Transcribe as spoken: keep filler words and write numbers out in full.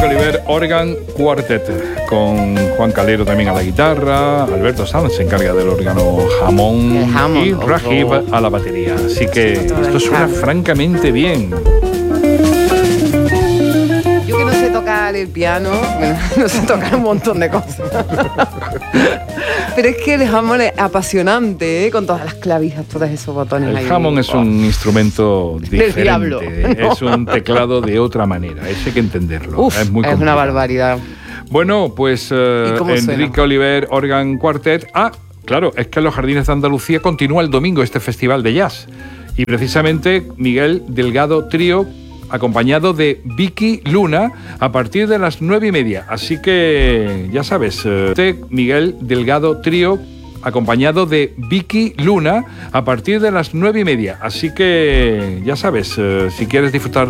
Enrique Oliver Organ Quartet, con Juan Calero también a la guitarra, Alberto Sanz se encarga del órgano Hammond, Hammond y oh, Rajiv oh. a la batería. Así que esto suena francamente bien. Yo que no sé tocar el piano, bueno, no sé tocar un montón de cosas. Pero es que el Hammond es apasionante, ¿eh? Con todas las clavijas, todos esos botones El ahí. Hammond es un Oh. instrumento diferente. diablo. Es un teclado de otra manera. Eso hay que entenderlo. Uf, es muy es una complicado. barbaridad. Bueno, pues eh, ¿Y cómo Enrique suena? Oliver Organ Quartet. Ah, claro, es que en los Jardines de Andalucía continúa el domingo este festival de jazz. Y precisamente Miguel Delgado Trío, acompañado de Vicky Luna, a partir de las nueve y media. Así que, ya sabes, eh, Miguel Delgado Trío, acompañado de Vicky Luna, a partir de las nueve y media. Así que, ya sabes, eh, si quieres disfrutar